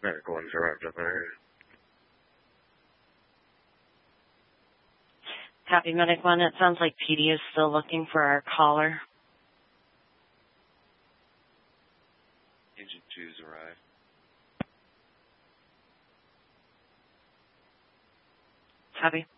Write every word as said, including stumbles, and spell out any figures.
medical interrupted there. Copy, Medic one. It sounds like P D is still looking for our caller. Agent two's arrived. Copy.